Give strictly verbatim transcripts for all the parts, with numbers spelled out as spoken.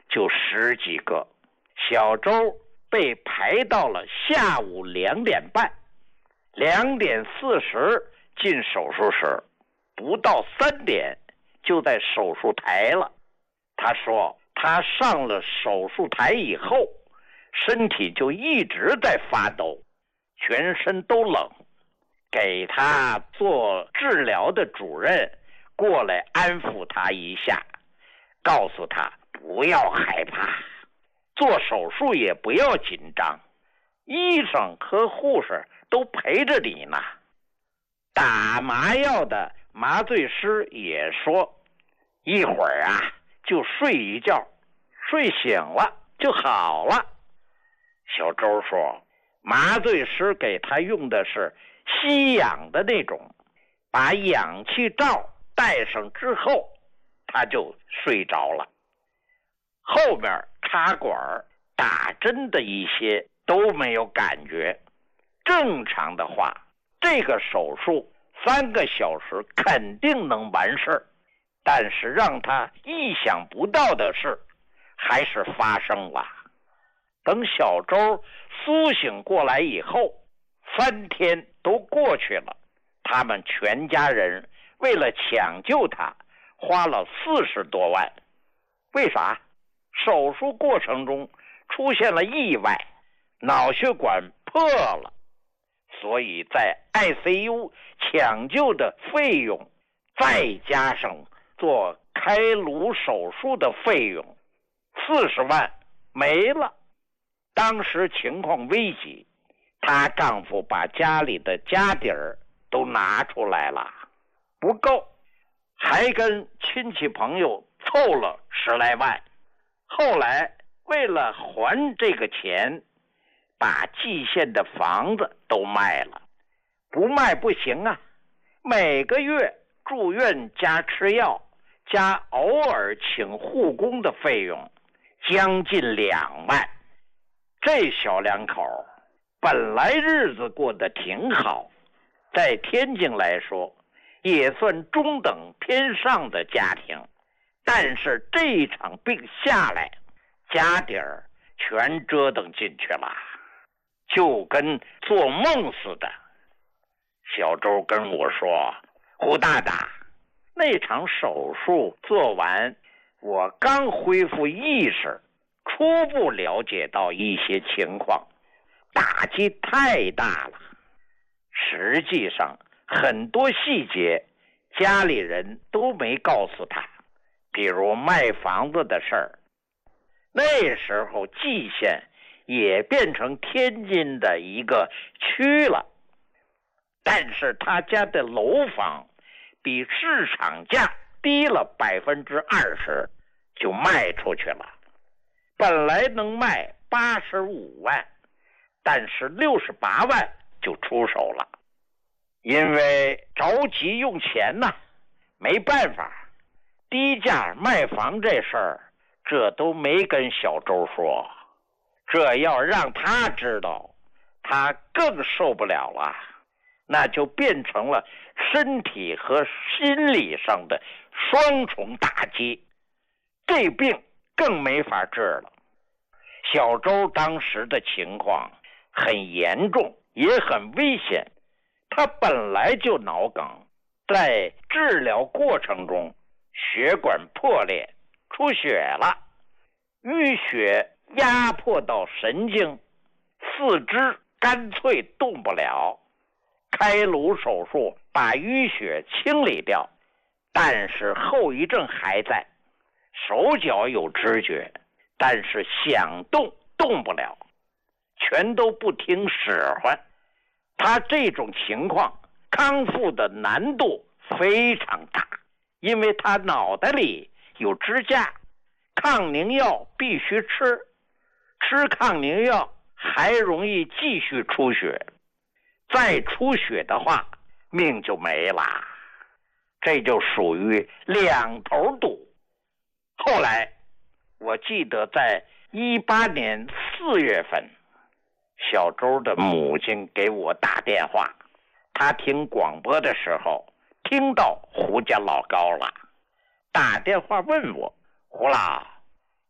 就十几个。小周被排到了下午两点半，两点四十进手术室，不到三点就在手术台了。他说他上了手术台以后，身体就一直在发抖，全身都冷。给他做治疗的主任过来安抚他一下，告诉他不要害怕，做手术也不要紧张，医生和护士都陪着你呢。打麻药的麻醉师也说，一会儿啊就睡一觉，睡醒了就好了。小周说，麻醉师给他用的是吸氧的那种，把氧气罩戴上之后，他就睡着了。后面插管打针的一些都没有感觉。正常的话，这个手术三个小时肯定能完事，但是让他意想不到的事还是发生了。等小周苏醒过来以后，三天都过去了，他们全家人为了抢救他花了四十多万。为啥？手术过程中出现了意外，脑血管破了，所以在 I C U 抢救的费用，再加上做开颅手术的费用，四十万没了。当时情况危急，她丈夫把家里的家底儿都拿出来了，不够，还跟亲戚朋友凑了十来万。后来为了还这个钱，把蓟县的房子都卖了。不卖不行啊，每个月住院加吃药加偶尔请护工的费用将近两万。这小两口本来日子过得挺好，在天津来说也算中等偏上的家庭，但是这一场病下来，家底儿全折腾进去了，就跟做梦似的。小周跟我说，胡大大，那场手术做完，我刚恢复意识，初步了解到一些情况，打击太大了。实际上很多细节家里人都没告诉他，比如卖房子的事儿。那时候蓟县也变成天津的一个区了，但是他家的楼房比市场价低了百分之二十，就卖出去了。本来能卖八十五万，但是六十八万就出手了。因为着急用钱呐，没办法，低价卖房这事儿，这都没跟小周说。这要让他知道，他更受不了了，那就变成了身体和心理上的双重打击，这病更没法治了。小周当时的情况很严重，也很危险。他本来就脑梗，在治疗过程中血管破裂，出血了，淤血压迫到神经，四肢干脆动不了。开颅手术把淤血清理掉，但是后遗症还在，手脚有知觉，但是想动动不了，全都不听使唤。他这种情况康复的难度非常大，因为他脑袋里有支架，抗凝药必须吃，吃抗凝药还容易继续出血，再出血的话命就没了，这就属于两头堵。后来我记得在一八年四月份，小周的母亲给我打电话，她听广播的时候听到胡家老高了，打电话问我，胡老，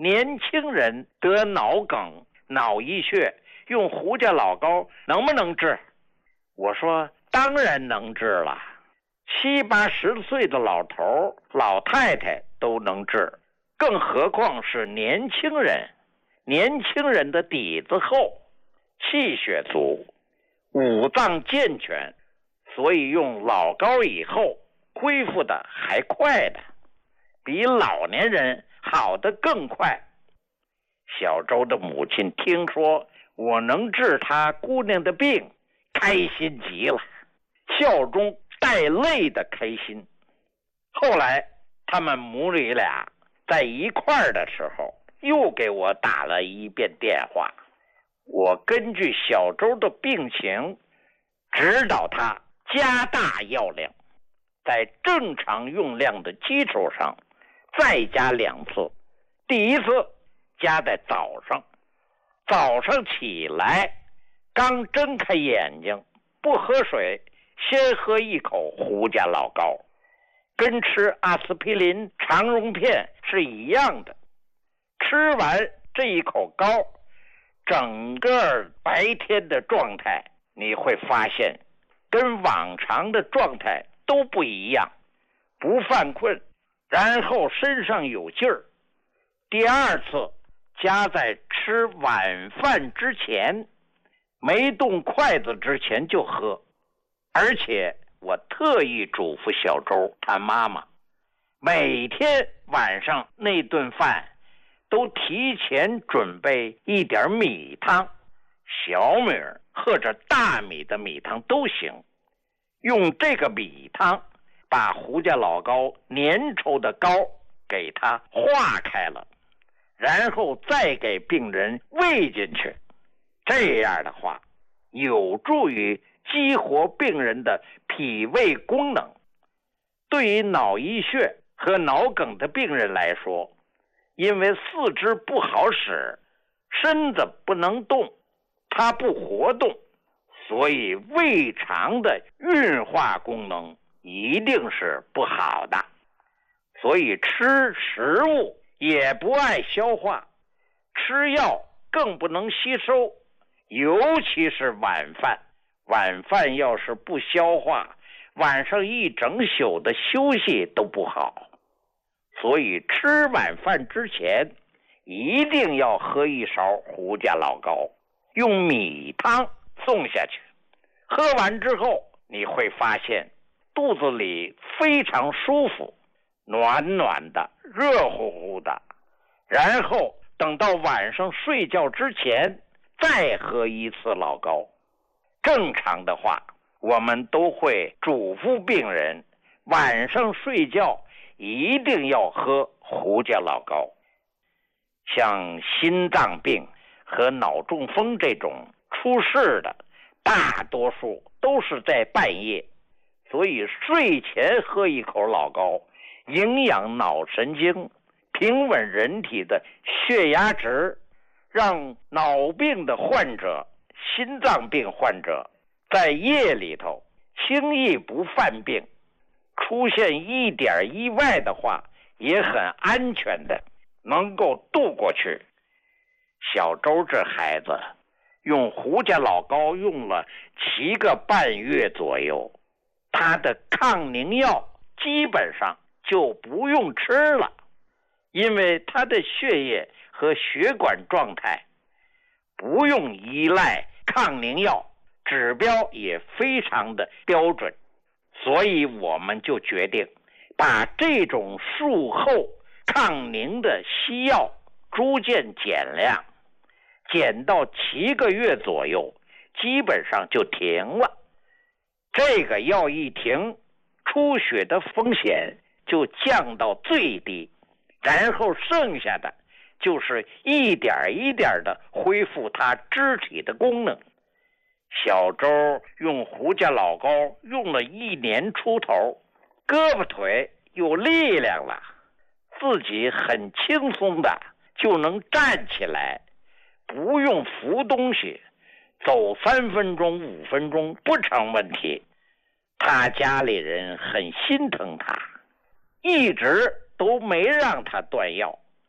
年轻人得脑梗、脑溢血，用胡家老膏能不能治？我说当然能治了，七八十岁的老头老太太都能治，更何况是年轻人。年轻人的底子厚，气血足，五脏健全，所以用老膏以后恢复的还快的，比老年人好的更快。小周的母亲听说我能治她姑娘的病，开心极了，笑中带泪的开心。后来他们母女俩在一块儿的时候，又给我打了一遍电话。我根据小周的病情，指导他加大药量，在正常用量的基础上再加两次。第一次加在早上，早上起来刚睁开眼睛，不喝水，先喝一口胡家老膏，跟吃阿司匹林肠溶片是一样的。吃完这一口膏，整个白天的状态你会发现跟往常的状态都不一样，不犯困，然后身上有劲儿。第二次加在吃晚饭之前，没动筷子之前就喝。而且我特意嘱咐小周他妈妈，每天晚上那顿饭都提前准备一点米汤，小米或者大米的米汤都行。用这个米汤把胡家老膏粘稠的膏给它化开了，然后再给病人喂进去。这样的话有助于激活病人的脾胃功能。对于脑溢血和脑梗的病人来说，因为四肢不好使，身子不能动，它不活动，所以胃肠的运化功能一定是不好的，所以吃食物也不爱消化，吃药更不能吸收，尤其是晚饭。晚饭要是不消化，晚上一整宿的休息都不好。所以吃晚饭之前一定要喝一勺胡家老膏，用米汤送下去。喝完之后你会发现肚子里非常舒服，暖暖的，热乎乎的。然后等到晚上睡觉之前再喝一次老膏。正常的话，我们都会嘱咐病人晚上睡觉一定要喝胡家老膏。像心脏病和脑中风这种出事的，大多数都是在半夜，所以睡前喝一口老膏，营养脑神经，平稳人体的血压值，让脑病的患者、心脏病患者在夜里头轻易不犯病，出现一点意外的话也很安全的能够度过去。小周这孩子用胡家老膏用了七个半月左右，他的抗凝药基本上就不用吃了，因为他的血液和血管状态不用依赖抗凝药，指标也非常的标准。所以我们就决定把这种术后抗凝的西药逐渐减量，减到七个月左右，基本上就停了。这个药一停，出血的风险就降到最低，然后剩下的就是一点一点的恢复他肢体的功能。小周用胡家老膏用了一年出头，胳膊腿有力量了，自己很轻松的就能站起来，不用扶东西，走三分钟五分钟不成问题。他家里人很心疼他，一直都没让他断药，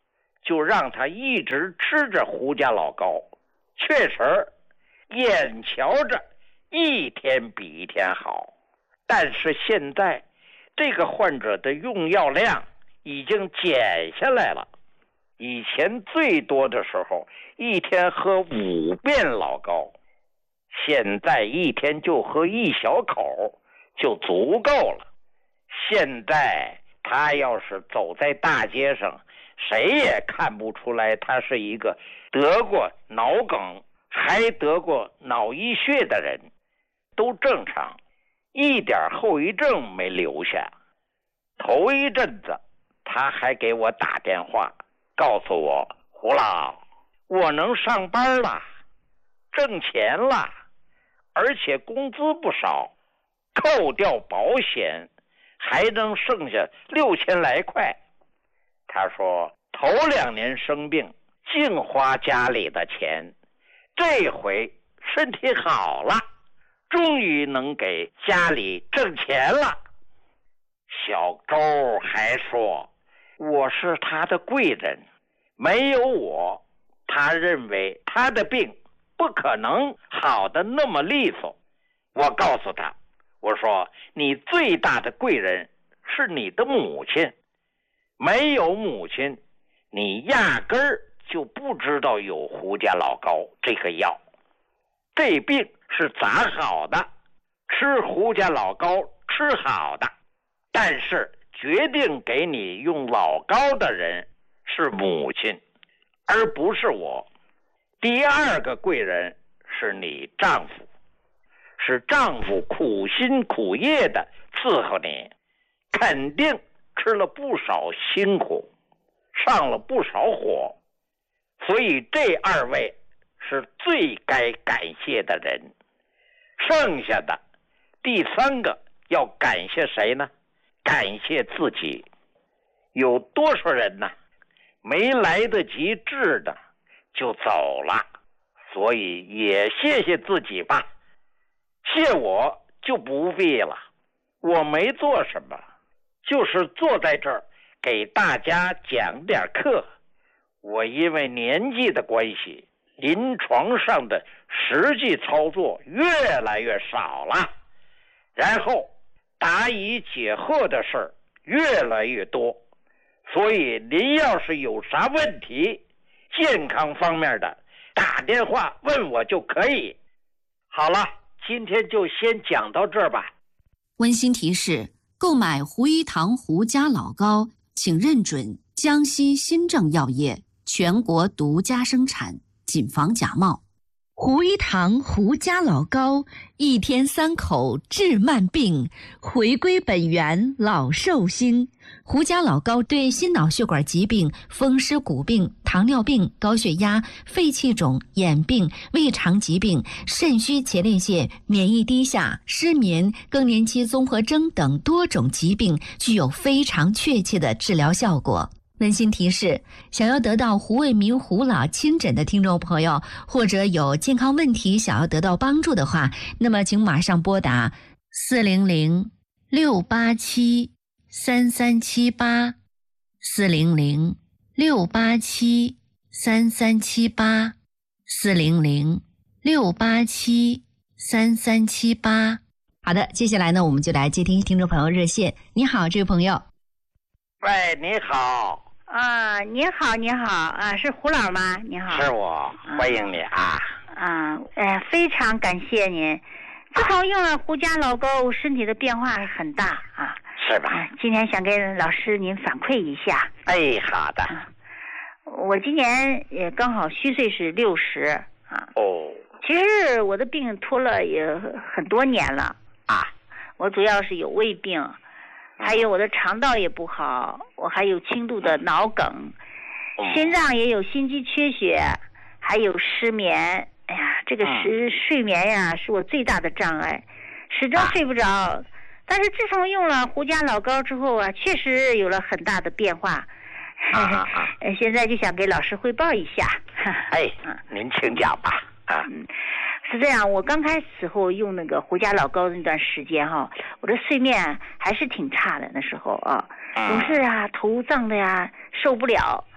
就让他一直吃着胡家老膏，确实眼瞧着一天比一天好。但是现在这个患者的用药量已经减下来了，以前最多的时候一天喝五遍老膏，现在一天就喝一小口就足够了。现在他要是走在大街上，谁也看不出来他是一个得过脑梗还得过脑溢血的人，都正常，一点后遗症没留下。头一阵子他还给我打电话告诉我，胡老，我能上班了，挣钱了，而且工资不少，扣掉保险还能剩下六千来块。他说头两年生病净花家里的钱，这回身体好了，终于能给家里挣钱了。小周还说我是他的贵人，没有我，他认为他的病不可能好的那么利索。我告诉他，我说你最大的贵人是你的母亲，没有母亲你压根儿就不知道有胡家老膏这个药。这病是咋好的，吃胡家老膏吃好的，但是决定给你用老膏的人是母亲，而不是我。第二个贵人是你丈夫，是丈夫苦心苦业的伺候你，肯定吃了不少辛苦，上了不少火，所以这二位是最该感谢的人。剩下的第三个要感谢谁呢？感谢自己。有多少人呢，没来得及治的就走了，所以也谢谢自己吧。谢我就不必了，我没做什么，就是坐在这儿给大家讲点课。我因为年纪的关系，临床上的实际操作越来越少了，然后答疑解惑的事儿越来越多，所以您要是有啥问题，健康方面的，打电话问我就可以。好了，今天就先讲到这儿吧。 温馨提示：购买胡一堂胡家老膏，请认准江西新政药业全国独家生产，谨防假冒。 胡一堂胡家老膏，一天三口治慢病，回归本源老寿星。胡家老膏对心脑血管疾病、风湿骨病、糖尿病、高血压、肺气肿、眼病、胃肠疾病、肾虚前列腺、免疫低下、失眠、更年期综合征等多种疾病具有非常确切的治疗效果。温馨提示：想要得到胡卫民胡老亲诊的听众朋友，或者有健康问题想要得到帮助的话，那么请马上拨打四零零六八七三三七八四零零六八七三三七八四零零六八七三三七八。好的，接下来呢，我们就来接听听众朋友热线。你好，这位朋友。 喂，你好。 啊，你好，你好，啊，是胡老吗？你好， 是我，欢迎你啊。 啊，哎、呃，非常感谢您。自从用了胡家老膏，身体的变化很大啊。 是吧？ 啊、今天想跟老师您反馈一下。 哎，好的。 啊、我今年也刚好虚岁是六十啊。 哦。 其实我的病拖了也很多年了啊。 我主要是有胃病。还有我的肠道也不好，我还有轻度的脑梗，心脏也有心肌缺血，还有失眠。哎呀，这个睡睡眠呀是我最大的障碍，始终睡不着。但是自从用了胡家老膏之后啊，确实有了很大的变化。 啊现在就想给老师汇报一下。 哎，您请讲吧。啊。 嗯，是这样，我刚开始时候用那个胡家老膏那段时间哈，我的睡眠还是挺差的，那时候啊，总是啊头胀的呀，受不了。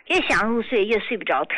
越想入睡越睡不着，特